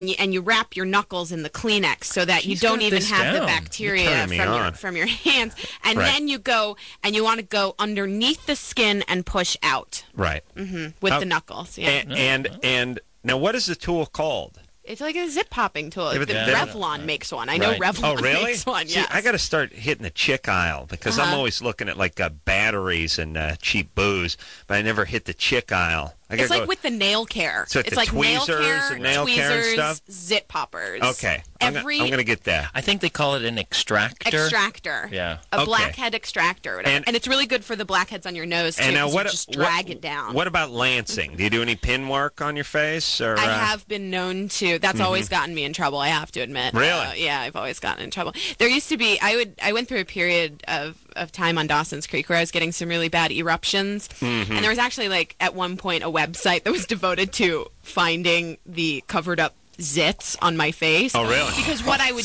and you wrap your knuckles in the Kleenex so that you don't even have the bacteria from your hands. And then you go and you want to go underneath the skin and push out. Right. With the knuckles. Yeah. And now, what is the tool called? It's like a zip popping tool. Yeah, Revlon makes one. I know Revlon makes one. See, I got to start hitting the chick aisle because I'm always looking at like batteries and cheap booze, but I never hit the chick aisle. It's like with the nail care. So it's like tweezers nail care and stuff? zip poppers. Okay. I'm going to get that. I think they call it an extractor. Yeah. A blackhead extractor. And it's really good for the blackheads on your nose, too, because you just drag it down. What about lancing? Do you do any pin work on your face? Or, I have been known to. That's always gotten me in trouble, I have to admit. Really? Yeah, I've always gotten in trouble. There used to be, I went through a period of time on Dawson's Creek where I was getting some really bad eruptions. And there was actually, like, at one point, a website that was devoted to finding the covered up zits on my face. Oh, really? Because what I would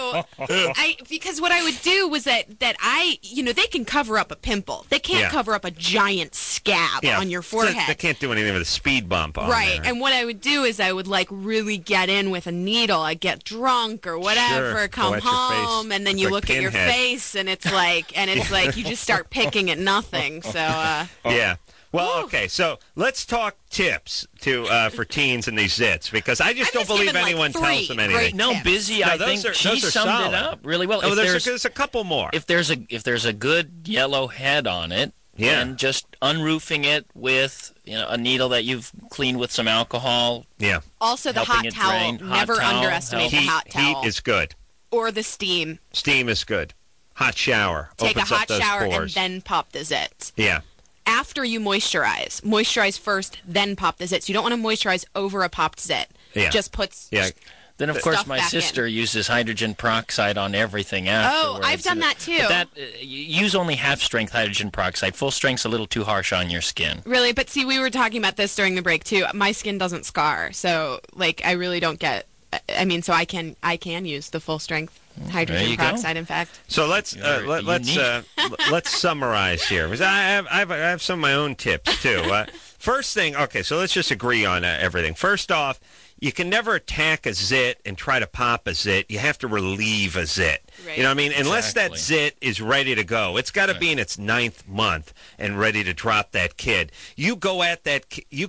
do, was that I, they can cover up a pimple. They can't cover up a giant scab on your forehead. They can't do anything with a speed bump on Right. there. And what I would do is I would like really get in with a needle. I'd get drunk or whatever, come home, and then you look at your face and it's like you just start picking at nothing. So yeah. Well, okay, so let's talk tips for teens and these zits, because I just don't believe anyone tells them anything. No, Busy, I think she summed it up really well. Oh, there's a couple more. If there's a good yellow head on it, then just unroofing it with a needle that you've cleaned with some alcohol. Yeah. Also, the hot towel. Never underestimate the hot towel. Heat is good. Or the steam. Steam is good. Hot shower. Take a hot shower pores. and then pop the zits. Yeah. After you moisturize first, then pop the zits. You don't want to moisturize over a popped zit. Yeah. Just puts Then, of course, my sister uses hydrogen peroxide on everything afterwards. Oh, I've done that, too. But use only half-strength hydrogen peroxide. Full strength's a little too harsh on your skin. Really? But see, we were talking about this during the break, too. My skin doesn't scar, so, like, I really don't get... I mean, so I can use the full-strength hydrogen peroxide, in fact. So let's summarize here, because I have some of my own tips, too. First thing, okay, so let's just agree on everything. First off, you can never attack a zit and try to pop a zit. You have to relieve a zit. Right. You know what I mean? Unless that zit is ready to go. It's got to be in its 9th month and ready to drop that kid. You go at that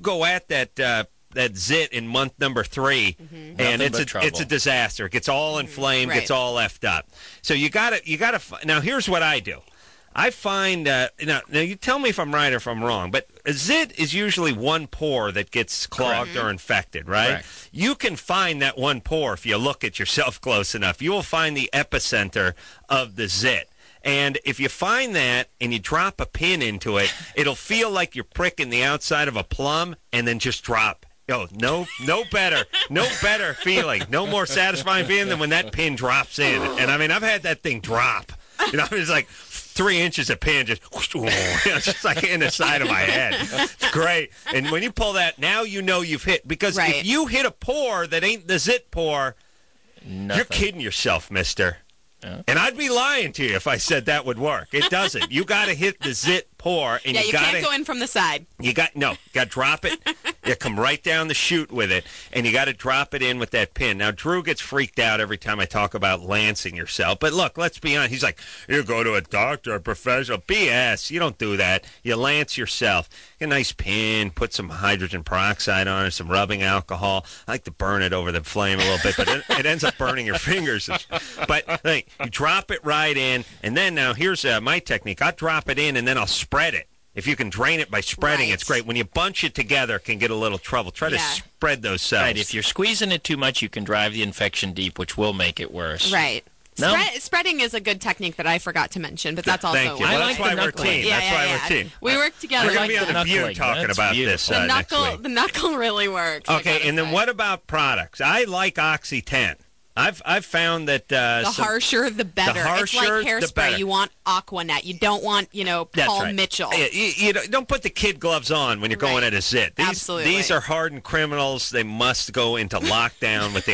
zit in month number 3, and it's a disaster. It gets all inflamed, gets all effed up. So you gotta. Now here's what I do. I find now you tell me if I'm right or if I'm wrong, but a zit is usually one pore that gets clogged or infected, right? Correct. You can find that one pore if you look at yourself close enough. You will find the epicenter of the zit. And if you find that and you drop a pin into it, it'll feel like you're pricking the outside of a plum and then just drop. No better feeling, no more satisfying feeling than when that pin drops in. And I mean, I've had that thing drop. It's like 3 inches of pin just, just like in the side of my head. It's great. And when you pull that, now you know you've hit. Because if you hit a pore that ain't the zit pore, you're kidding yourself, mister. And I'd be lying to you if I said that would work. It doesn't. You got to hit the zit pore, and you can't go in from the side. You got to drop it. You come right down the chute with it, and you got to drop it in with that pin. Now, Drew gets freaked out every time I talk about lancing yourself. But look, let's be honest. He's like, you go to a doctor, a professional. BS. You don't do that. You lance yourself. Get a nice pin, put some hydrogen peroxide on it, some rubbing alcohol. I like to burn it over the flame a little bit, but it ends up burning your fingers. But you drop it right in, and then now here's my technique. I'll drop it in, and then I'll spread it. If you can drain it by spreading, it's great. When you bunch it together, it can get a little trouble. Try to spread those cells. Right. If you're squeezing it too much, you can drive the infection deep, which will make it worse. Right. No? Spreading is a good technique that I forgot to mention, but that's also Thank you. Well, that's why we're team. That's why we're team. We work together. We're going to be on the View talking about this next week. The knuckle really works. Okay, and then what about products? I like Oxy-10. I've found that the harsher the better. The harsher, it's like hairspray. the better. You want Aquanet. You don't want Paul Mitchell. You don't put the kid gloves on when you're going at a zit. Absolutely. These are hardened criminals. They must go into lockdown with the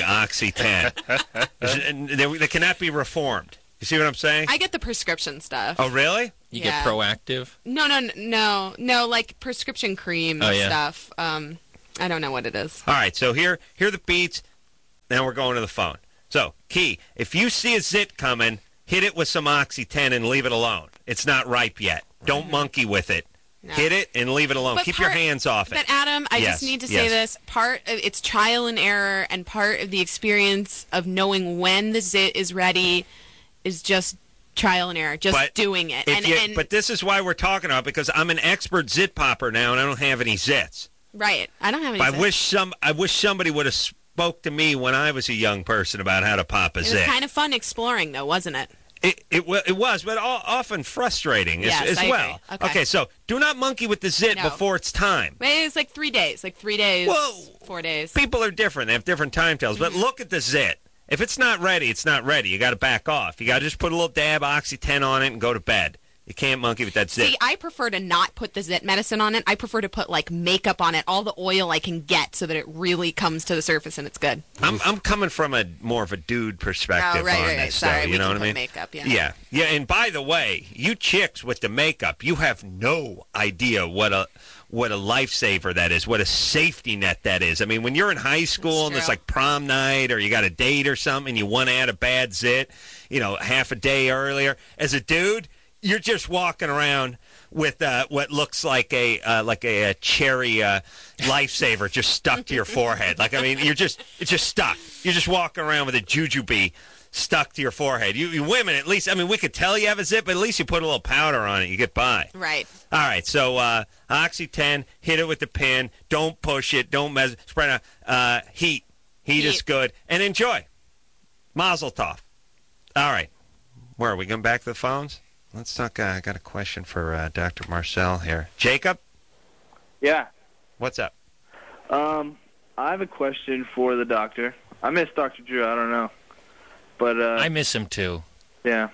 Oxy-10. They cannot be reformed. You see what I'm saying? I get the prescription stuff. Oh, really? You get Proactive? No, like prescription cream stuff. I don't know what it is. All right, so here are the beats. Now we're going to the phone. So, Key, if you see a zit coming, hit it with some Oxy-10 and leave it alone. It's not ripe yet. Don't monkey with it. No. Hit it and leave it alone. Keep your hands off it. But, Adam, I just need to say this. Part of it's trial and error, and part of the experience of knowing when the zit is ready is just trial and error, doing it. But this is why we're talking about, because I'm an expert zit popper now, and I don't have any zits. Right. I don't have any zits. I wish somebody would have spoke to me when I was a young person about how to pop a zit. It was kind of fun exploring, though, wasn't it? It was, but often frustrating as well. Agree. Okay, so do not monkey with the zit before it's time. It's like 3 days. 4 days. People are different. They have different timetables. But look at the zit. If it's not ready, it's not ready. You got to back off. You got to just put a little dab Oxy-10 on it and go to bed. You can't monkey with that zit. See, I prefer to not put the zit medicine on it. I prefer to put, like, makeup on it, all the oil I can get so that it really comes to the surface and it's good. I'm coming from more of a dude perspective on this. Sorry, you know what I mean? Makeup, yeah. And by the way, you chicks with the makeup, you have no idea what a lifesaver that is, what a safety net that is. I mean, when you're in high school and it's like prom night or you got a date or something and you want to add a bad zit, half a day earlier, as a dude, you're just walking around with what looks like a cherry lifesaver just stuck to your forehead. It's just stuck. You're just walking around with a jujube stuck to your forehead. You women, at least, we could tell you have a zit, but at least you put a little powder on it. You get by. Right. All right. So Oxy-10, hit it with the pin. Don't push it. Don't spread out. Heat. Heat is good. And enjoy. Mazel tov. All right. Where are we going back to the phones? Let's talk. I got a question for Dr. Marcel here. Jacob? Yeah. What's up? I have a question for the doctor. I miss Dr. Drew. I don't know. But I miss him too. Yeah.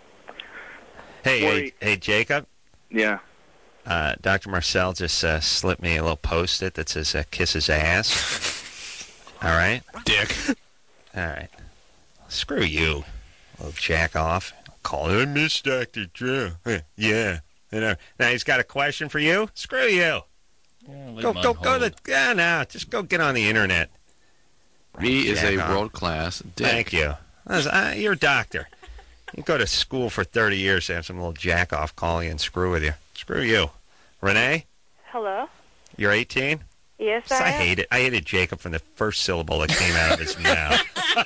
Hey, Jacob? Yeah. Dr. Marcel just slipped me a little Post-it that says kiss his ass. All right? Dick. All right. Screw you, little jack off. Call him Miss Dr. Drew. Yeah. Now he's got a question for you? Screw you. Just go get on the internet. He is a world-class dick. Thank you. You're a doctor. You go to school for 30 years to have some little jack-off call you and screw with you. Screw you. Renee? Hello? You're 18? Yes, I hate it. I hated Jacob from the first syllable that came out of his mouth.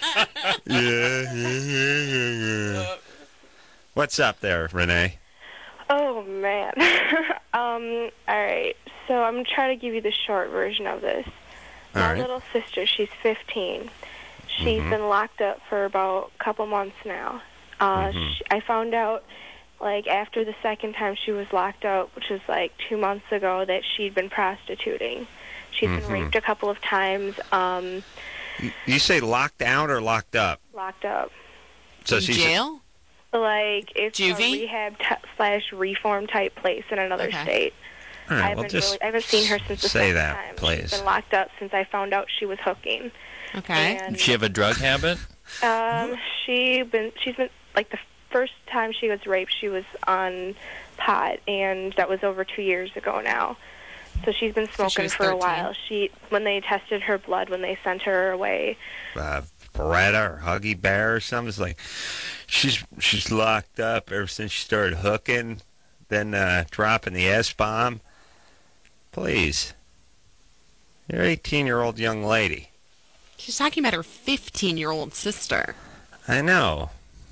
Yeah. What's up there, Renee? Oh, man. All right. So I'm trying to give you the short version of this. My little sister, she's 15. She's been locked up for about a couple months now. I found out, after the second time she was locked up, which was, 2 months ago, that she'd been prostituting. She's been raped a couple of times. You say locked out or locked up? Locked up. So in she's jail? It's Juvie? a rehab/reform type place in another state. All right, I haven't seen her since the second time. Please. She's been locked up since I found out she was hooking. Okay. And, Does she have a drug habit? She's been the first time she was raped, she was on pot, and that was over 2 years ago now. So she's been smoking for 13. A while. When they tested her blood, when they sent her away, Beretta or Huggy Bear or something, it's like she's locked up ever since she started hooking, then dropping the S-bomb. Please. You're an 18-year-old young lady. She's talking about her 15-year-old sister. I know.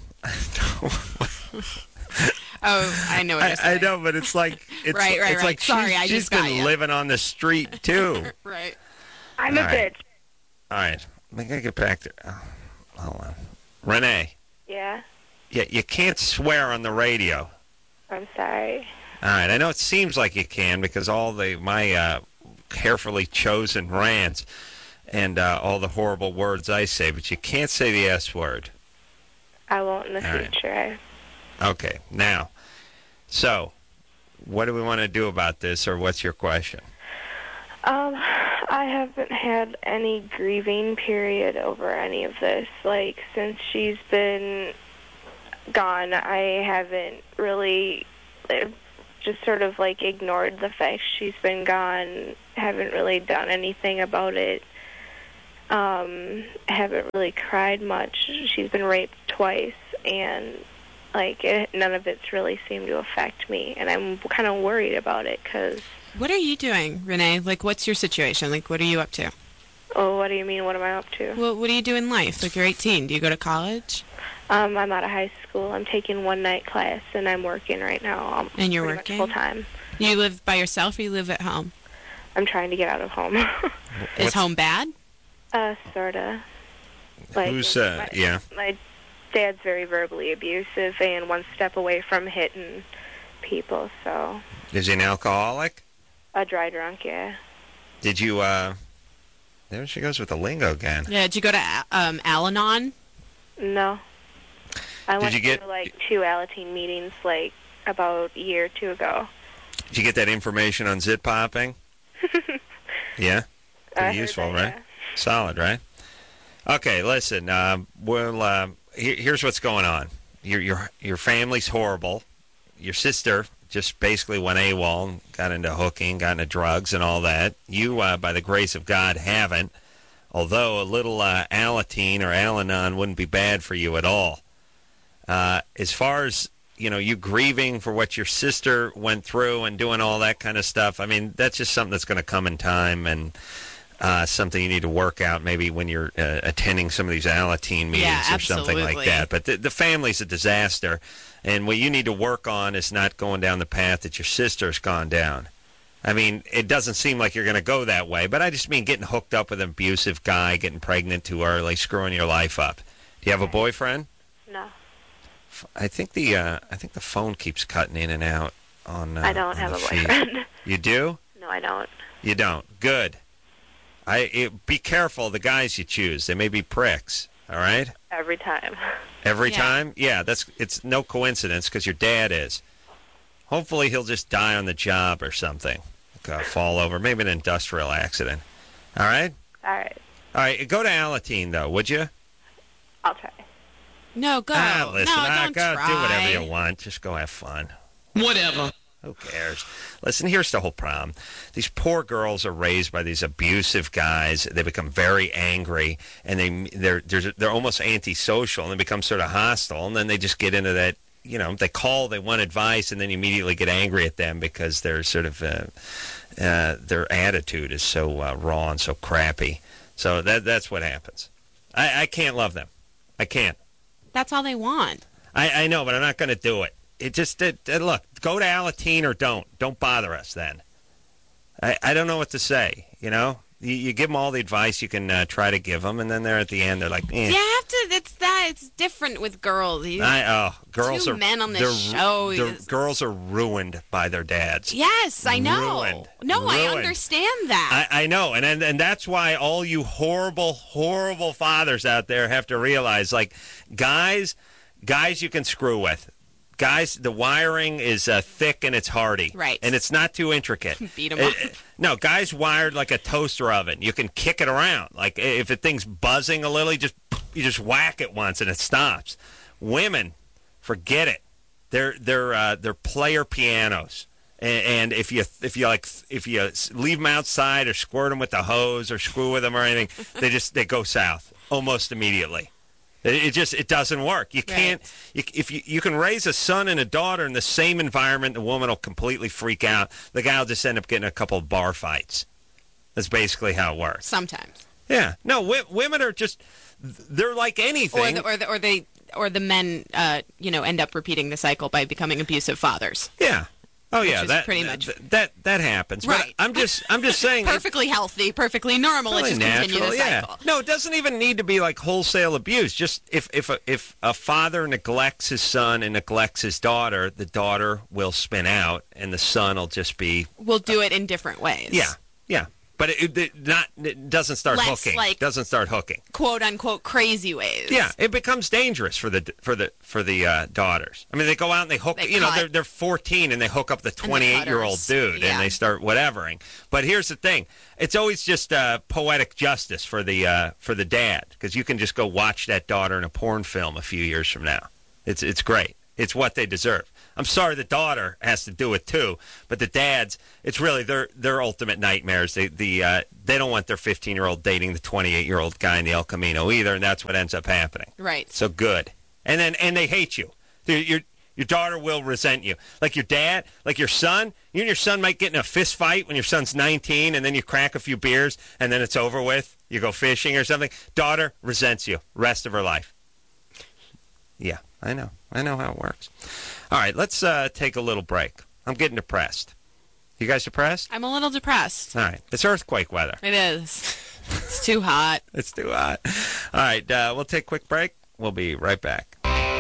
Oh, I know what you're saying. I know, but it's like right. like Sorry, she's been living on the street too. Right. I'm a bitch. All right, I gotta get back to. Hold on, Renee. Yeah. Yeah, you can't swear on the radio. I'm sorry. All right, I know it seems like you can because all my carefully chosen rants and all the horrible words I say, but you can't say the S word. I won't in the future. Right. Okay, now, so what do we want to do about this, or what's your question? I haven't had any grieving period over any of this. Since she's been gone, I haven't really just sort of, ignored the fact she's been gone. Haven't really done anything about it. I haven't really cried much. She's been raped twice, and none of it's really seemed to affect me, and I'm kind of worried about it because. What are you doing, Renee? What's your situation? What are you up to? Oh, what do you mean? What am I up to? Well, what do you do in life? You're 18. Do you go to college? I'm out of high school. I'm taking one-night class, and I'm working right now. And you're working? Full-time. You live by yourself, or you live at home? I'm trying to get out of home. Is home bad? Sorta. Yeah. My dad's very verbally abusive and one step away from hitting people, so. Is he an alcoholic? A dry drunk, yeah. Did you, there she goes with the lingo again. Yeah, did you go to Al-Anon? No. I went to 2 Alateen meetings, about a year or two ago. Did you get that information on zit popping? Yeah? Pretty useful, right? Yeah. Solid, right? Okay, listen, here's what's going on. Your family's horrible. Your sister just basically went AWOL and got into hooking, got into drugs and all that. You, by the grace of God, haven't. Although a little Alateen or Al-Anon wouldn't be bad for you at all. As far as, you grieving for what your sister went through and doing all that kind of stuff, I mean, that's just something that's going to come in time and something you need to work out maybe when you're attending some of these Alateen meetings or something like that. But the family's a disaster, and what you need to work on is not going down the path that your sister's gone down. I mean, it doesn't seem like you're going to go that way, but I just mean getting hooked up with an abusive guy, getting pregnant too early, screwing your life up. Do you have a boyfriend? No. I think the phone keeps cutting in and out on. I don't have a boyfriend. You do? No, I don't. You don't. Good. Be careful the guys you choose. They may be pricks. All right. Every time. Every time? Yeah. It's no coincidence because your dad is. Hopefully he'll just die on the job or something. Fall over. Maybe an industrial accident. All right. All right. All right. Go to Alateen though, would you? I'll try. No, go. Listen, don't go try. do whatever you want. Just go have fun. Whatever. Who cares? Listen, here's the whole problem. These poor girls are raised by these abusive guys. They become very angry, and they're almost antisocial, and they become sort of hostile, and then they just get into that. They call, they want advice, and then you immediately get angry at them because they're sort of their attitude is so raw and so crappy. So that's what happens. I can't love them. I can't. That's all they want. I know, but I'm not going to do it. Look, go to Alateen or don't. Don't bother us then. I don't know what to say, You give them all the advice you can try to give them, and then they're at the end, they're like, eh. You have to, it's different with girls. Girls two are men on this show. Girls are ruined by their dads. Yes, I know. Ruined. I understand that. I know, and that's why all you horrible, horrible fathers out there have to realize, guys you can screw with. Guys, the wiring is thick and it's hardy. Right. And it's not too intricate. Beat them up. No, guys wired like a toaster oven. You can kick it around. Like if the thing's buzzing a little, you just whack it once and it stops. Women, forget it. They're player pianos. And if you leave them outside or squirt them with the hose or screw with them or anything, they go south almost immediately. It doesn't work. You can't. If you can raise a son and a daughter in the same environment, the woman will completely freak out. The guy will just end up getting a couple of bar fights. That's basically how it works. Sometimes. Yeah. No, women are they're like anything. Or the men, end up repeating the cycle by becoming abusive fathers. Yeah. Oh yeah, that pretty much that happens. Right. But I'm just saying, perfectly healthy, perfectly normal. Let's just continue the cycle. No, it doesn't even need to be like wholesale abuse. Just if a father neglects his son and neglects his daughter, the daughter will spin out, and the son will just be. We'll do it in different ways. Yeah. But it doesn't start hooking. Doesn't start hooking. "Quote unquote" crazy ways. Yeah, it becomes dangerous for the daughters. I mean, they go out and they hook. They're 14 and they hook up the 28-year-old dude and they start whatevering. But here's the thing: it's always just poetic justice for the dad, because you can just go watch that daughter in a porn film a few years from now. It's great. It's what they deserve. I'm sorry the daughter has to do it too, but the dads, it's really their ultimate nightmares. They don't want their 15-year-old dating the 28-year-old guy in the El Camino either, and that's what ends up happening. Right. So good. And they hate you. Your daughter will resent you. Like your dad, like your son. You and your son might get in a fist fight when your son's 19, and then you crack a few beers, and then it's over with. You go fishing or something. Daughter resents you rest of her life. Yeah, I know how it works. All right, let's take a little break. I'm getting depressed. You guys depressed? I'm a little depressed. All right, it's earthquake weather. It is. It's too hot. It's too hot. All right, we'll take a quick break. We'll be right back.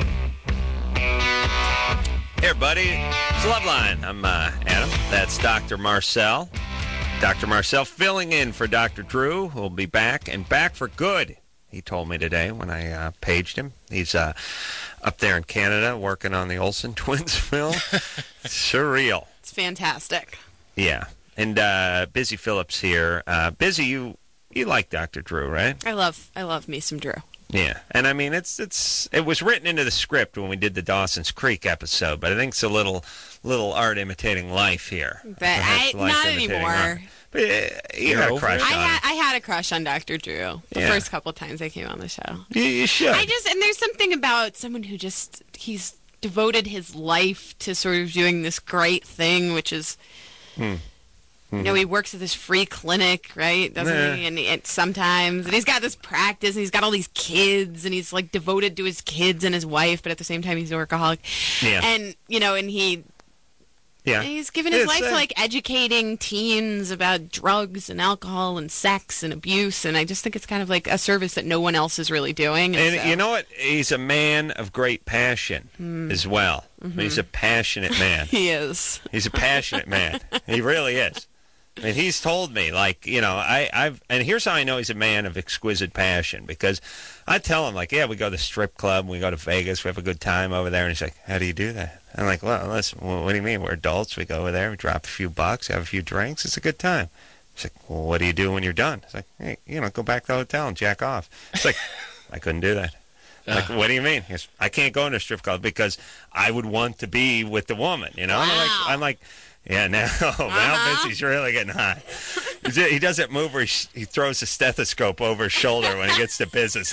Hey, everybody. It's Loveline. I'm Adam. That's Dr. Marcel. Dr. Marcel filling in for Dr. Drew, who will be back, and back for good. He told me today when I paged him. He's up there in Canada working on the Olsen twins film. Surreal. It's fantastic. Yeah. And Busy Phillips here. Busy, you like Dr. Drew, right? I love me some Drew. Yeah. And I mean, it was written into the script when we did the Dawson's Creek episode, but I think it's a little art imitating life here. But not anymore. Art. But you had a crush on him. I had a crush on Dr. Drew the first couple times I came on the show. You should. And there's something about someone who he's devoted his life to sort of doing this great thing, which is, you know, he works at this free clinic, right? Doesn't he? And sometimes, and he's got this practice, and he's got all these kids, and he's like devoted to his kids and his wife, but at the same time, he's a workaholic. Yeah. And, you know, and he's given his life to, like, educating teens about drugs and alcohol and sex and abuse, and I just think it's kind of like a service that no one else is really doing. And so, you know what? He's a man of great passion as well. Mm-hmm. He's a passionate man. He is. He's a passionate man. He really is. I mean, he's told me, like, you know, and here's how I know he's a man of exquisite passion, because I tell him, like, yeah, we go to the strip club, we go to Vegas, we have a good time over there, and he's like, how do you do that? I'm like, well, listen, what do you mean? We're adults, we go over there, we drop a few bucks, have a few drinks, it's a good time. He's like, well, what do you do when you're done? It's like, hey, you know, go back to the hotel and jack off. It's like, I couldn't do that. Like, what do you mean? He goes, I can't go into a strip club because I would want to be with the woman, you know? Wow. I'm like, yeah, now Busy's really getting high. He does that move where he throws a stethoscope over his shoulder when he gets to business.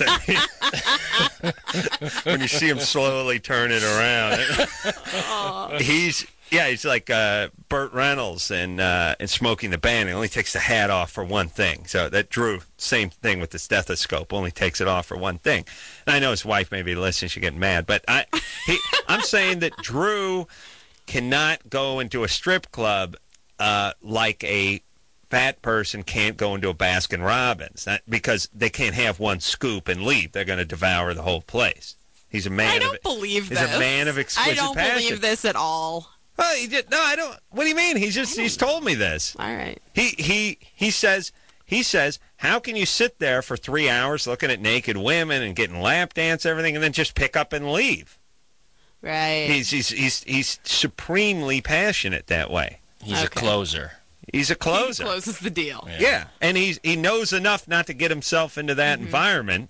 When you see him slowly turn it around. He's like Burt Reynolds in Smoking the Bandit. He only takes the hat off for one thing. So that Drew, same thing with the stethoscope, only takes it off for one thing. And I know his wife may be listening, she's getting mad, but I'm saying that Drew cannot go into a strip club like a fat person can't go into a Baskin Robbins, because they can't have one scoop and leave. They're going to devour the whole place. He's a man. I don't believe this. He's a man of exquisite passion. I don't believe this at all. Well, no, I don't. What do you mean? He's told me this. All right. He says, how can you sit there for 3 hours looking at naked women and getting lap dance, everything, and then just pick up and leave? Right. He's supremely passionate that way. He's a closer. He's a closer. He closes the deal. Yeah. And he knows enough not to get himself into that environment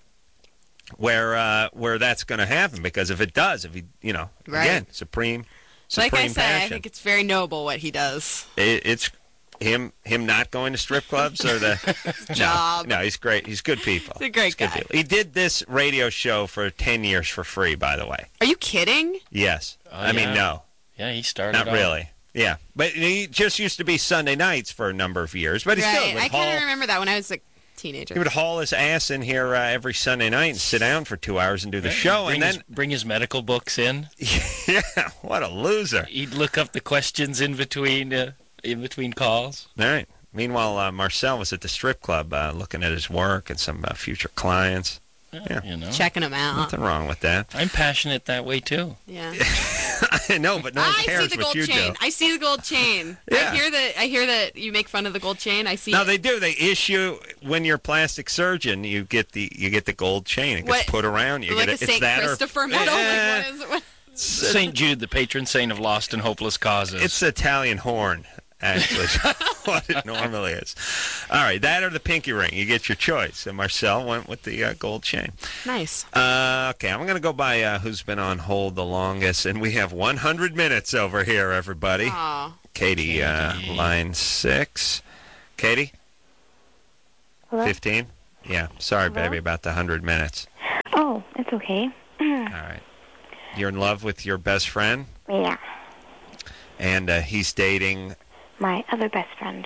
where that's going to happen, because if it does, again, supreme like I said, passion. I think it's very noble what he does. It's him not going to strip clubs or the job. No, he's great. He's good people. He's a great guy. He did this radio show for 10 years for free, by the way. Are you kidding? Yes. I mean, no. Yeah, he started Not really. Yeah. But he just used to be Sunday nights for a number of years. But he still would I kind of remember that when I was a teenager. He would haul his ass in here every Sunday night and sit down for 2 hours and do the show. And then bring his medical books in. Yeah, what a loser. He'd look up the questions in between calls. All right. Meanwhile, Marcel was at the strip club looking at his work and some future clients. Yeah. You know, checking them out. Nothing wrong with that. I'm passionate that way, too. Yeah. I know, but no one cares what you do. I see the gold chain. Yeah. I hear that you make fun of the gold chain. I see. No, they do. They issue, when you're a plastic surgeon, you get the gold chain. It gets put around you. Like get a St. Christopher medal? Like, what is it? St. Jude, the patron saint of lost and hopeless causes. It's the Italian horn, actually. what it normally is. All right, that or the pinky ring. You get your choice. And Marcel went with the gold chain. Nice. Okay, I'm going to go by who's been on hold the longest, and we have 100 minutes over here, everybody. Aw. Katie, line 6. Katie? Hello? 15? Yeah, sorry, Hello? baby, about the 100 minutes. Oh, it's okay. All right. You're in love with your best friend, Yeah, and he's dating... my other best friend.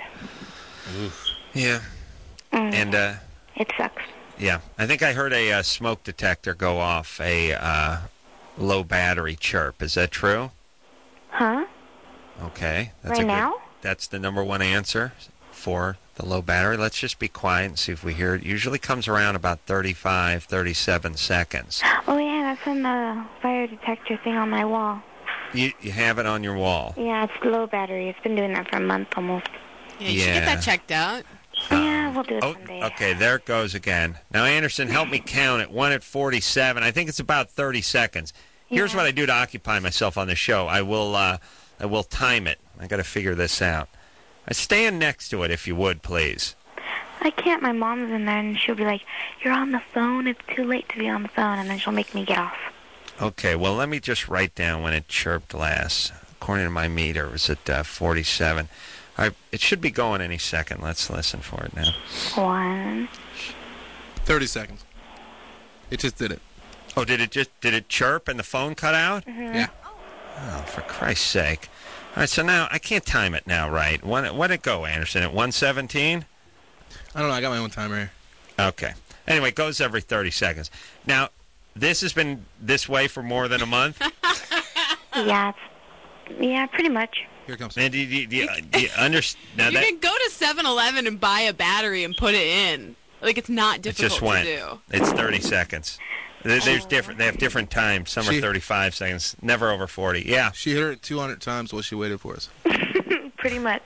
Yeah. And, It sucks. yeah, I think I heard a smoke detector go off, a low battery chirp. Is that true? Huh? Okay. Right now? That's the number one answer for the low battery. Let's just be quiet and see if we hear it. Usually comes around about 35, 37 seconds. Oh, yeah, that's on the fire detector thing on my wall. You have it on your wall. Yeah, it's low battery. It's been doing that for a month almost. Yeah, you should get that checked out. Yeah, we'll do it Oh, someday. okay, there it goes again. Now, Anderson, help me count it. 1 at 47. I think it's about 30 seconds. Here's Yeah. what I do to occupy myself on the show. I will time it. I got to figure this out. I stand next to it, if you would, please. I can't. My mom's in there, and she'll be like, "You're on the phone. It's too late to be on the phone," and then she'll make me get off. Okay, well, let me just write down when it chirped last. According to my meter, it was at 47. All right, it should be going any second. Let's listen for it now. 1. 30 seconds. It just did it. Oh, did it chirp and the phone cut out? Yeah. Oh, for Christ's sake. All right, so now I can't time it now, right? When did it go, Anderson? At 1:17? I don't know. I got my own timer here. Okay. Anyway, it goes every 30 seconds. Now, this has been this way for more than a month? Yeah, pretty much. Here it comes. And do you understand? Now You can go to 7-Eleven and buy a battery and put it in. Like, it's not it difficult just went. to do. It's 30 seconds. There's different. They have different times. Some are She- 35 seconds. Never over 40. Yeah. She hit it 200 times while she waited for us. Pretty much.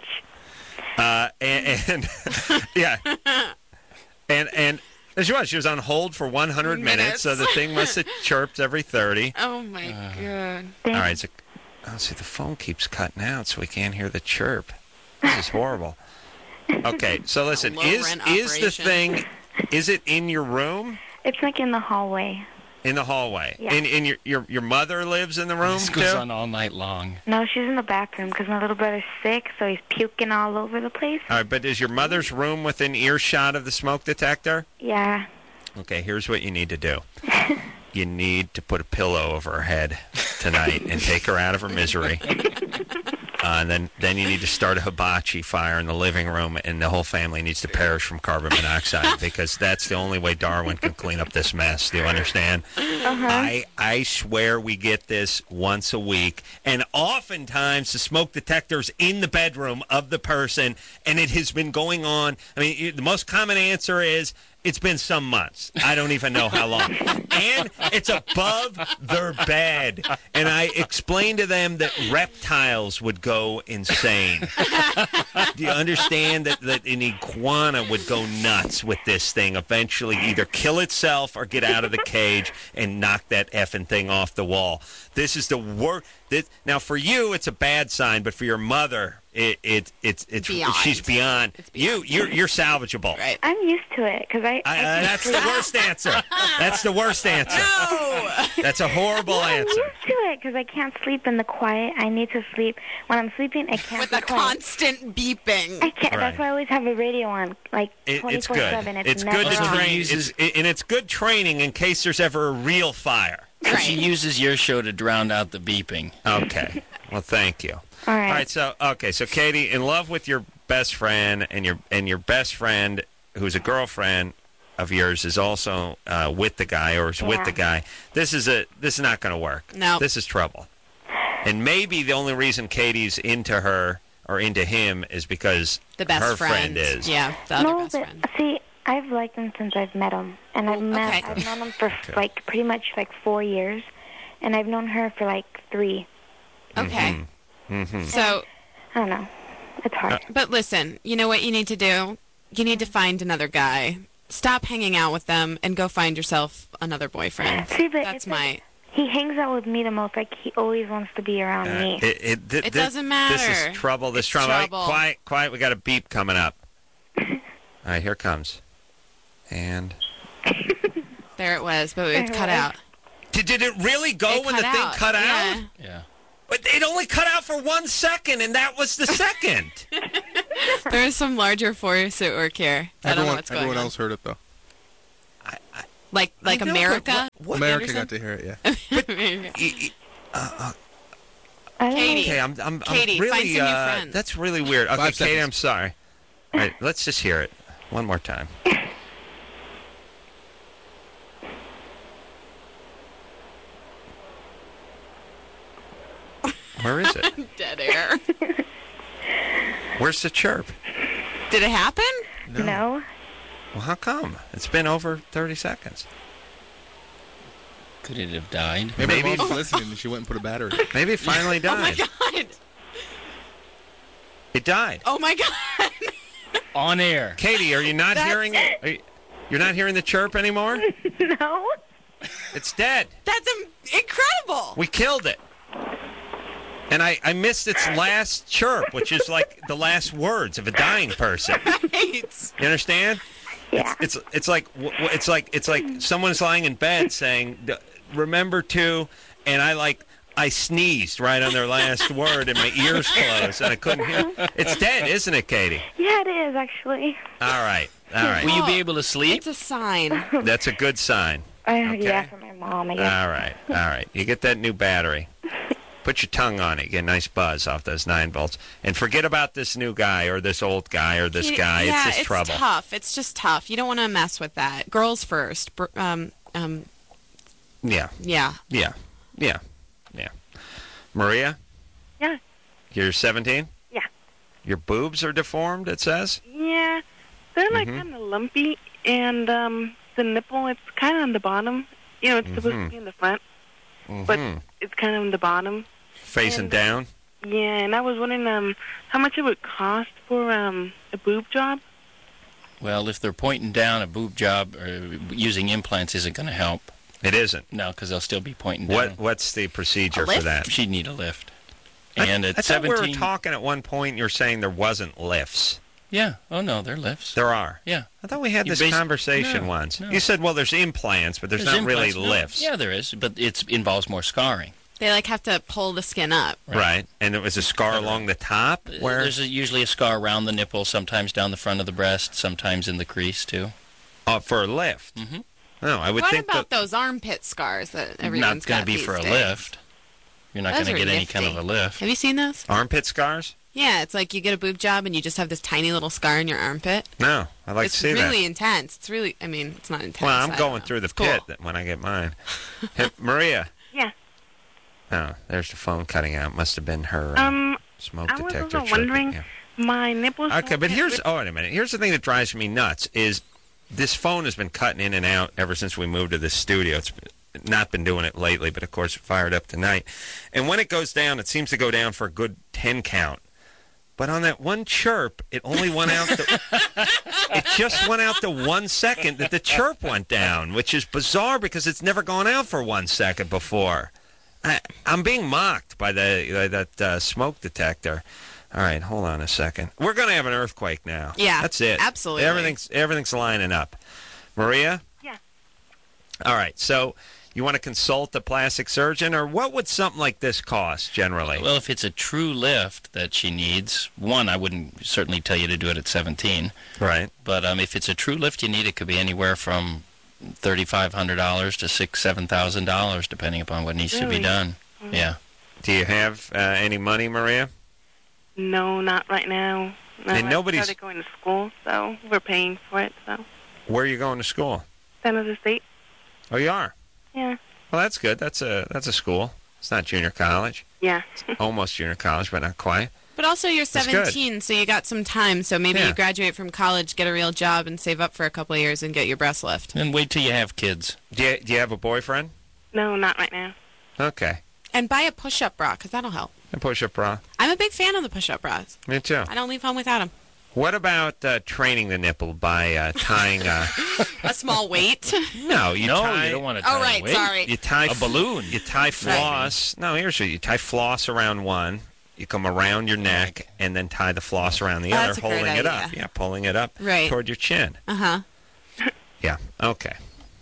And yeah. And she was on hold for 100 minutes, so the thing must have chirped every 30. Oh, my God. All right. So, see, the phone keeps cutting out, so we can't hear the chirp. This is horrible. Okay, so listen, is Low-rent the operation. thing, is it in your room? It's like in the hallway. In the hallway? Yeah. And your mother lives in the room, This too? goes on all night long. No, she's in the bathroom because my little brother's sick, so he's puking all over the place. All right, but is your mother's room within earshot of the smoke detector? Yeah. Okay, here's what you need to do. You need to put a pillow over her head tonight and take her out of her misery. And then you need to start a hibachi fire in the living room, and the whole family needs to perish from carbon monoxide because that's the only way Darwin can clean up this mess. Do you understand? I swear we get this once a week, and oftentimes the smoke detector's in the bedroom of the person, and it has been going on. I mean, the most common answer is, it's been some months. I don't even know how long. And it's above their bed. And I explained to them that reptiles would go insane. Do you understand that an iguana would go nuts with this thing, eventually either kill itself or get out of the cage and knock that effing thing off the wall? This is the worst. Now, for you, it's a bad sign, but for your mother, it's Beyond. she's beyond. It's beyond. You're salvageable. Right. I'm used to it because I That's the worst answer. That's the worst answer. No! That's a horrible I'm answer. used to it because I can't sleep in the quiet. I need to sleep when I'm sleeping. I can't With be a quiet. constant beeping. I can't. Right. That's why I always have a radio on, like It's 24/7. good. It's never good to off. train. uses- And it's good training in case there's ever a real fire. So she Right. uses your show to drown out the beeping. Okay. Well, thank you. All right. All right. So Katie, in love with your best friend, and your best friend, who's a girlfriend of yours, is also with the guy or is with Yeah. the guy. This is not going to work. No. This is trouble. And maybe the only reason Katie's into her or into him is because The best her friend. is. Yeah, the other No, best but friend. see, I've liked him since I've met him, and I've known him for like pretty much like 4 years, and I've known her for like 3. Okay. Mm-hmm. So, I don't know. It's hard. but listen, you know what you need to do? You need to find another guy. Stop hanging out with them and go find yourself another boyfriend. See, but That's it's like- He hangs out with me the most. Like, he always wants to be around me. It doesn't matter. This is trouble. This trouble. Right, quiet. We got a beep coming up. All right, here it comes. And there it was, but it cut out. Did it really go when the thing cut out? Yeah. But it only cut out for 1 second, and that was the second. There's some larger force at work here. I don't know what's going on. Everyone else heard it, though. Like America? What? America got to hear it, yeah. Katie. Okay, I'm Katie, really, find some new friends. That's really weird. Okay, 5 seconds. Katie, I'm sorry. All right, let's just hear it one more time. Where is it? Dead air. Where's the chirp? Did it happen? No. Well, how come? It's been over 30 seconds. Could it have died? Maybe Mom's listening and she went and put a battery. Maybe it finally died. Oh, my God. It died. Oh, my God. On air. Katie, are you not hearing it? You're not hearing the chirp anymore? No. It's dead. That's incredible. We killed it. And I missed its last chirp, which is like the last words of a dying person. Right. You understand? Yeah. It's like someone's lying in bed saying, "Remember to," and I sneezed right on their last word, and my ears closed, and I couldn't hear. It's dead, isn't it, Katie? Yeah, it is, actually. All right. Will you be able to sleep? It's a sign. That's a good sign. Okay. Yeah, for my mom, I guess. All right. You get that new battery. Put your tongue on it. Get a nice buzz off those 9 volts. And forget about this new guy or this old guy or this guy. Yeah, it's just trouble. It's tough. It's just tough. You don't want to mess with that. Girls first. Yeah. Maria? Yeah. You're 17? Yeah. Your boobs are deformed, it says? Yeah. They're like kind of lumpy, and the nipple, it's kind of on the bottom. You know, it's supposed to be in the front, but it's kind of on the bottom. Facing down? Yeah, and I was wondering how much it would cost for a boob job. Well, if they're pointing down, a boob job or using implants isn't going to help. It isn't? No, because they'll still be pointing down. What's the procedure for that? She'd need a lift. And at I thought 17... we were talking at one point, you were saying there wasn't lifts. Yeah. Oh, no, there are lifts. There are? Yeah. I thought we had this conversation once. No. You said, well, there's implants, but there's not really lifts. Yeah, there is, but it involves more scarring. They have to pull the skin up. Right. And it was a scar along the top? Where? There's usually a scar around the nipple, sometimes down the front of the breast, sometimes in the crease, too. For a lift? Mm-hmm. No, I would think. What about those armpit scars that everyone's got Not going to be for a lift. You're not going to get any kind of a lift. Have you seen those? Armpit scars? Yeah, it's like you get a boob job and you just have this tiny little scar in your armpit. No, I'd like to see that. It's really intense. It's really, it's not intense. Well, I'm going through the pit when I get mine. Hey, Maria. Yeah. Oh, there's the phone cutting out. Must have been her smoke detector. I was also wondering, my nipples... Okay, but wait a minute. Here's the thing that drives me nuts is this phone has been cutting in and out ever since we moved to this studio. It's not been doing it lately, but of course it fired up tonight. And when it goes down, it seems to go down for a good 10 count. But on that one chirp, it only went out it just went out to 1 second that the chirp went down, which is bizarre because it's never gone out for 1 second before. I'm being mocked by that smoke detector. All right, hold on a second. We're going to have an earthquake now. Yeah. That's it. Absolutely. Everything's lining up. Maria? Yeah. All right, so you want to consult a plastic surgeon, or what would something like this cost generally? Well, if it's a true lift that she needs, I wouldn't certainly tell you to do it at 17. Right. But if it's a true lift you need, it could be anywhere from $3,500 to $6,000, $7,000, depending upon what needs to be done. Mm-hmm. Yeah. Do you have any money, Maria? No, not right now. No, and nobody's started going to school, so we're paying for it. So. Where are you going to school? San Jose State. Oh, you are? Yeah. Well, that's good. That's a school. It's not junior college. Yeah. Almost junior college, but not quite. But also you're 17, so you got some time. So maybe you graduate from college, get a real job, and save up for a couple of years and get your breast lift. And wait till you have kids. Do you have a boyfriend? No, not right now. Okay. And buy a push-up bra, because that'll help. A push-up bra. I'm a big fan of the push-up bras. Me too. I don't leave home without them. What about training the nipple by tying a small weight? No, you tie. You don't want to tie Oh, right, a weight. sorry. You tie a balloon. You tie floss. Right. No, here's what you tie floss around one. You come around your neck and then tie the floss around the other, holding it up. Yeah, pulling it up toward your chin. Yeah. Okay.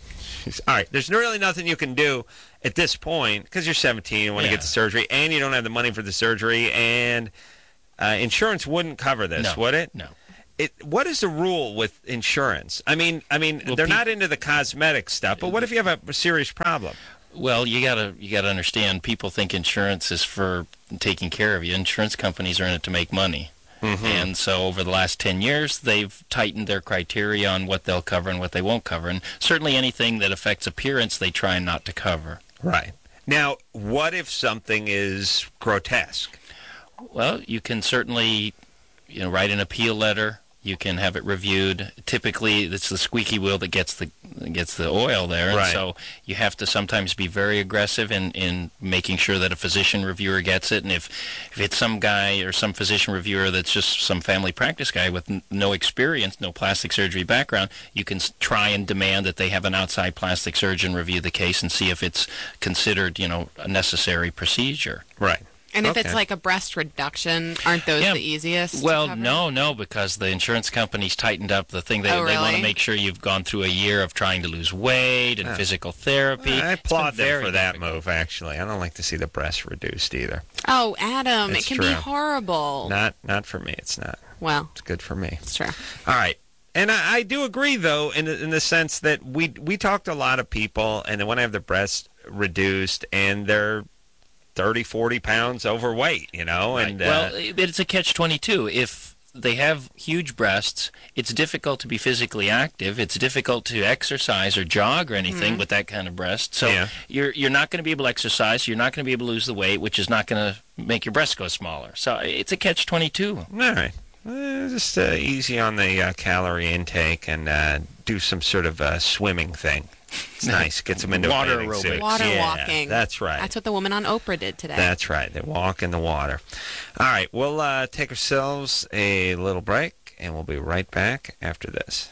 All right. There's really nothing you can do at this point because you're 17 and want to get the surgery, and you don't have the money for the surgery, and insurance wouldn't cover this, would it? No. What is the rule with insurance? I mean, they're not into the cosmetic stuff, but what if you have a serious problem? Well, you gotta understand. People think insurance is for taking care of you. Insurance companies are in it to make money. And so over the last 10 years, they've tightened their criteria on what they'll cover and what they won't cover. And certainly anything that affects appearance, they try not to cover. Right. Now, what if something is grotesque? Well, you can certainly, write an appeal letter. You can have it reviewed. Typically, it's the squeaky wheel that gets the oil there. Right. And so you have to sometimes be very aggressive in making sure that a physician reviewer gets it. And if it's some guy or some physician reviewer that's just some family practice guy with no experience, no plastic surgery background, you can try and demand that they have an outside plastic surgeon review the case and see if it's considered, a necessary procedure. Right. And if it's like a breast reduction, aren't those the easiest? Well, no, because the insurance companies tightened up the thing. They want to make sure you've gone through a year of trying to lose weight and physical therapy. I applaud them for that move, actually. I don't like to see the breasts reduced either. Oh, Adam, it can be horrible. Not for me, it's not. Well. It's good for me. It's true. All right. And I do agree, though, in the sense that we talk to a lot of people, and they want to have their breasts reduced, and they're 30, 40 pounds overweight, Right. And well, it's a catch-22. If they have huge breasts, it's difficult to be physically active. It's difficult to exercise or jog or anything with that kind of breast. So you're not going to be able to exercise. You're not going to be able to lose the weight, which is not going to make your breasts go smaller. So it's a catch-22. All right. Just easy on the calorie intake and do some sort of swimming thing. It's nice. Gets them into water aerobics. aerobics. Water walking. That's right. That's what the woman on Oprah did today. That's right. They walk in the water. All right. We'll take ourselves a little break, and we'll be right back after this.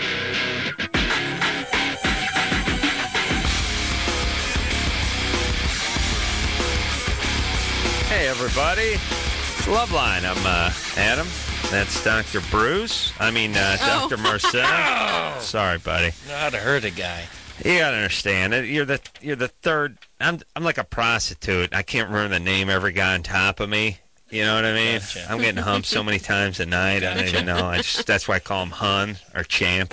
Hey, everybody. It's Loveline. I'm Adam. That's Dr. Bruce. Dr. Marcel. Sorry, buddy. Know how to hurt a guy. You gotta understand it. You're the third. I'm like a prostitute. I can't remember the name of every guy on top of me. You know what I mean? Gotcha. I'm getting humped so many times a night. I don't even know. That's why I call him Hun or Champ.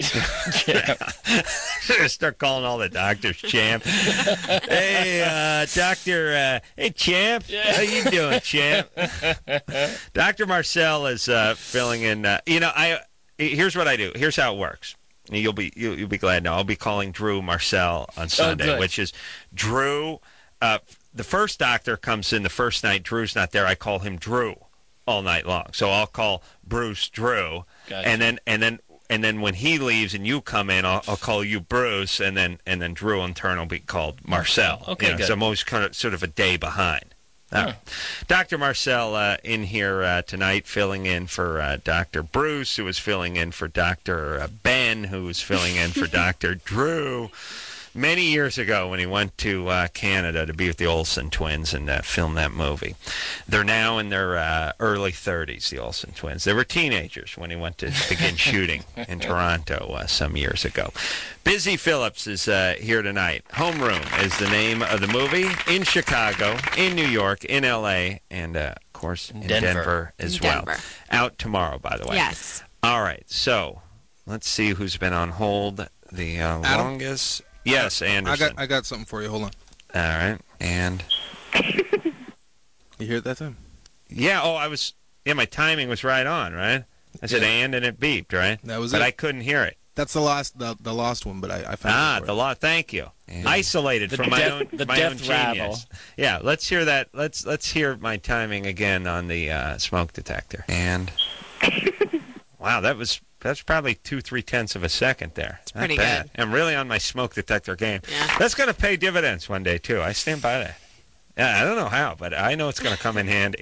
Start calling all the doctors Champ. Hey, Doctor. Hey, Champ. Yeah. How you doing, Champ? Dr. Marcel is filling in. Here's what I do. Here's how it works. You'll be glad to know. I'll be calling Drew Marcel on Sunday, which is Drew. The first doctor comes in the first night. Drew's not there. I call him Drew all night long. So I'll call Bruce Drew, gotcha. and then when he leaves and you come in, I'll call you Bruce, and then Drew in turn will be called Marcel. Okay, good. So I'm always sort of a day behind. Right. Dr. Marcel in here tonight, filling in for Dr. Bruce, who was filling in for Dr. Ben, who was filling in for Dr. Drew many years ago when he went to Canada to be with the Olsen twins and film that movie. They're now in their early 30s, the Olsen twins. They were teenagers when he went to begin shooting in Toronto some years ago. Busy Phillips is here tonight. Homeroom is the name of the movie, in Chicago, in New York, in L.A., and, of course, in Denver as well. Out tomorrow, by the way. Yes. All right, so let's see who's been on hold the longest. Yes, Anderson. I got something for you. Hold on. All right, and you hear that time? Yeah. Oh, my timing was right on, right? I said and it beeped, right? That was but it. I couldn't hear it. That's the lost one, but I found it. Thank you. And isolated from my own genius. Rattle. Yeah. Let's hear that. Let's hear my timing again on the smoke detector. And wow, that's probably 2/3 of a second there. It's pretty bad. good. I'm really on my smoke detector game. Yeah. That's going to pay dividends one day, too. I stand by that. Yeah, I don't know how, but I know it's going to come in handy.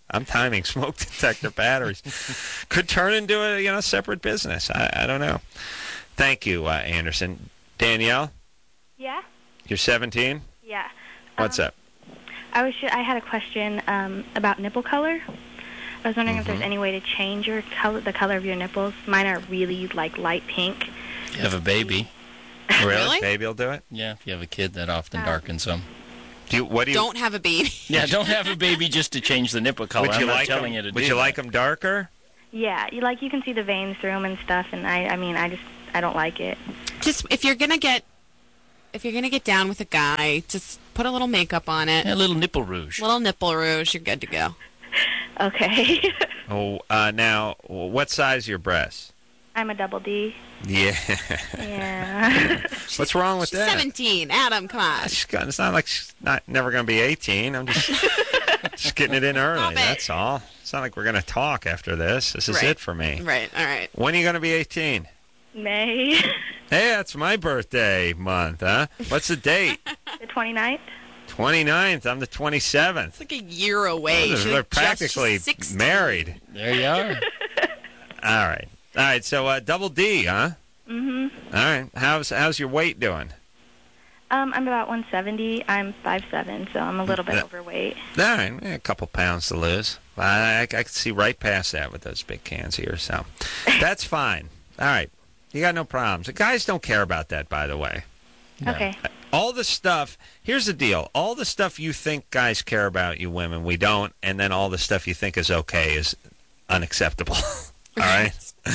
I'm timing smoke detector batteries. Could turn into a separate business. I don't know. Thank you, Anderson. Danielle? Yeah? You're 17? Yeah. What's up? I had a question about nipple color. I was wondering if there's any way to change the color of your nipples. Mine are really light pink. You have a baby. Really? Baby will do it? Yeah, if you have a kid, that often darkens them. Don't have a baby. Yeah, don't have a baby just to change the nipple color. Would you I'm not telling you to do that. Would you like them darker? Yeah, you can see the veins through them and stuff, and I don't like it. Just if you're gonna get down with a guy, just put a little makeup on it. Yeah, a little nipple rouge. Little nipple rouge, you're good to go. Okay. Now, what size are your breasts? I'm a double D. Yeah. Yeah. What's wrong with She's that? 17. Adam, come on. It's not like she's never going to be 18. I'm just getting it in early. That's all. It's not like we're going to talk after this. This is it for me. Right. All right. When are you going to be 18? May. Hey, that's my birthday month, huh? What's the date? The 29th. 29th. I'm the 27th. It's like a year away. They're practically married. There you are. All right. So double D, huh? Mhm. All right. How's your weight doing? I'm about 170. I'm 5'7", so I'm a little bit overweight. All right. A couple pounds to lose. I can see right past that with those big cans here. So that's fine. All right. You got no problems. The guys don't care about that, by the way. No. Okay. All the stuff, here's the deal. All the stuff you think guys care about, you women, we don't. And then all the stuff you think is okay is unacceptable. All right?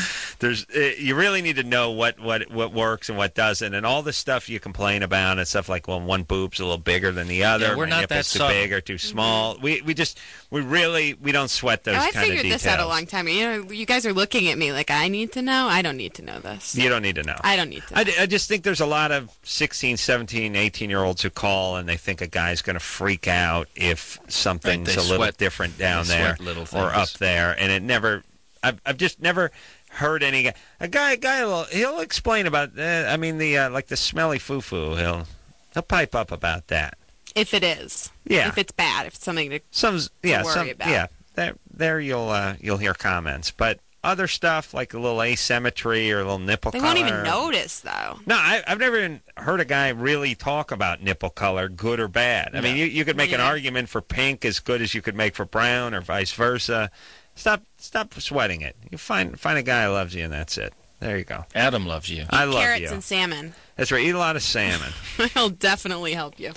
You really need to know what works and what doesn't. And all the stuff you complain about and stuff like, well, one boob's a little bigger than the other. Yeah, we're my not that nipple's too subtle. big or too small. We don't sweat those I kind of figured details. this out a long time ago. You guys are looking at me like I need to know. I don't need to know this. You don't need to know. I don't need to know. I just think there's a lot of 16, 17, 18-year-olds who call and they think a guy's going to freak out if something's a little different down there or up there. And it never... I've just never heard any guy. He'll explain about. The smelly foo-foo. He'll pipe up about that. If it is. Yeah. If it's bad. If it's something to worry about. Yeah. There you'll hear comments, but other stuff like a little asymmetry or a little nipple color. They won't even notice, though. No, I've never even heard a guy really talk about nipple color, good or bad. I mean, you could make an argument for pink as good as you could make for brown or vice versa. Stop sweating it. You find a guy who loves you, and that's it. There you go. Adam loves you. I love you. Carrots and salmon. That's right. Eat a lot of salmon. It'll definitely help you.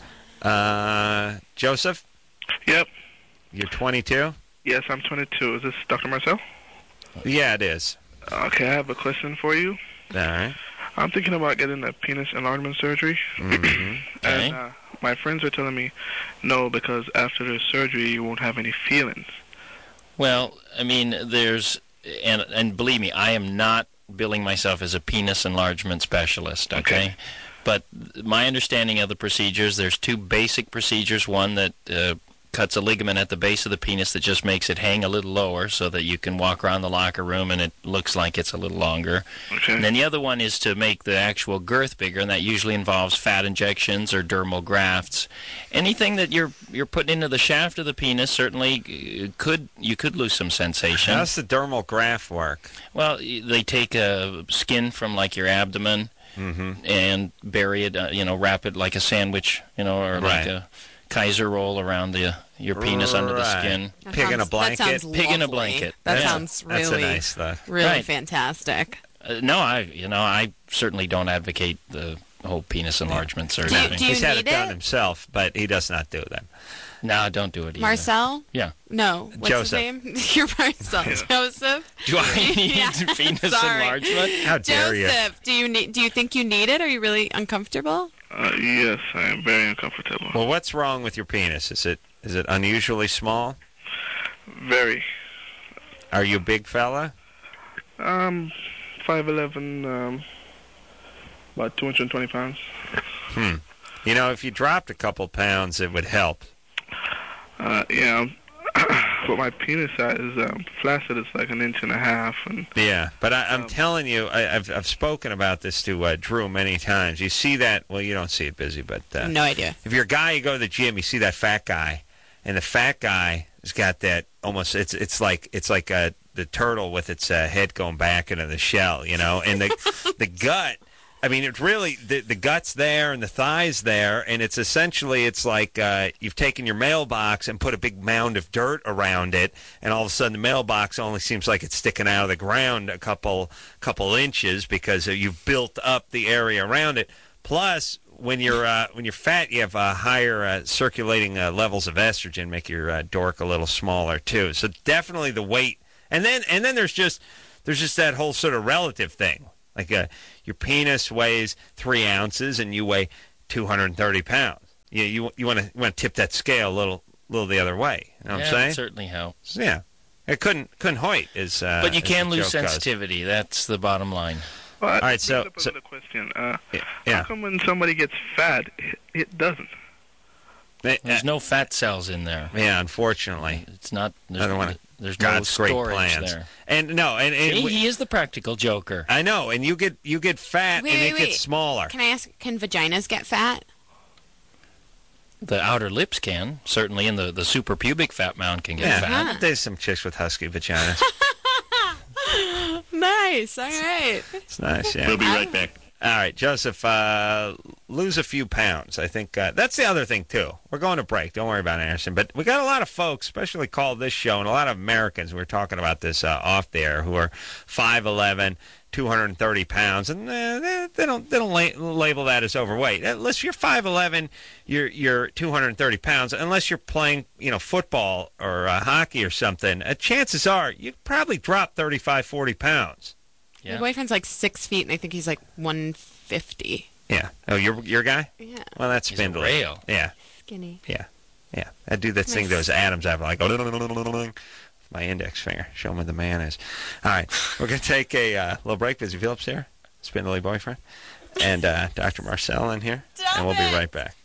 Joseph? Yep. You're 22? Yes, I'm 22. Is this Dr. Marcel? Yeah, it is. Okay, I have a question for you. All right. I'm thinking about getting a penis enlargement surgery. Mm-hmm. And my friends are telling me no, because after the surgery you won't have any feelings. Well, I mean, and believe me, I am not billing myself as a penis enlargement specialist, okay? But my understanding of the procedures, there's two basic procedures. One that cuts a ligament at the base of the penis that just makes it hang a little lower so that you can walk around the locker room and it looks like it's a little longer. Okay. And then the other one is to make the actual girth bigger, and that usually involves fat injections or dermal grafts. Anything that you're putting into the shaft of the penis certainly you could lose some sensation. How's the dermal graft work? Well, they take skin from like your abdomen and bury it, wrap it like a sandwich, or like a Kaiser roll around your penis under the skin. Pig in a blanket. That sounds Pig in a lovely. blanket. That Yeah. sounds really, That's a nice look. really fantastic. No, I certainly don't advocate the whole penis enlargement surgery. Do you He's had need it done it? himself, but he does not do them. No, don't do it either. Marcel? Yeah. No. What's Joseph. his name? You're Marcel. Joseph? Do I need Yeah, penis sorry. enlargement? How dare you? Joseph, do you think you need it? Are you really uncomfortable? Yes, I am very uncomfortable. Well, what's wrong with your penis? Is it unusually small? Very. Are you a big fella? 5'11", about 220 pounds. If you dropped a couple pounds, it would help. Yeah, but my penis size is flaccid. It's like 1.5 inches. And Yeah, but I'm telling you, I've spoken about this to Drew many times. You see that? Well, you don't see it, Busy, but No idea. if you're a guy, you go to the gym, you see that fat guy, and the fat guy It's got that almost. It's like the turtle with its head going back into the shell, you know, and the gut. I mean, it's really the gut's there and the thigh's there, and it's essentially like you've taken your mailbox and put a big mound of dirt around it, and all of a sudden the mailbox only seems like it's sticking out of the ground a couple inches because you've built up the area around it. Plus, when you're fat, you have higher circulating levels of estrogen, make your dork a little smaller too. So definitely the weight, and then there's just that whole sort of relative thing. Like your penis weighs 3 ounces and you weigh 230 pounds. You want to tip that scale a little the other way. You know what I'm saying? That certainly helps. Yeah, it couldn't Hoyt is. But you can lose goes. sensitivity. That's the bottom line. Well, all right, so another question. yeah. How come when somebody gets fat, it doesn't? There's no fat cells in there. Yeah, unfortunately, it's not. There's God's no great storage plans. there. And He is the practical joker. I know, and you get fat Wait, and it wait. gets smaller. Can I ask? Can vaginas get fat? The outer lips can, certainly, and the suprapubic fat mound can get fat. Huh. There's some chicks with husky vaginas. Nice. All right. It's nice. Yeah. We'll be right back. All right, Joseph, lose a few pounds. I think that's the other thing, too. We're going to break. Don't worry about it, Anderson. But we got a lot of folks, especially called this show, and a lot of Americans, we were talking about this off the air, who are 5'11", 230 pounds, and they don't label that as overweight. Unless you're 5'11", you're 230 pounds, unless you're playing football or hockey or something, chances are you probably drop 35, 40 pounds. My boyfriend's like 6 feet, and I think he's like 150. Yeah. Oh, your guy? Yeah. Well, that's He's a spindly. rail. Yeah. Skinny. Yeah. Yeah. I do that thing those Adams have, like with my index finger. Show him where the man is. All right. We're going to take a little break. Busy Phillips here, spindly boyfriend, and Dr. Marcel in here, and we'll be right back.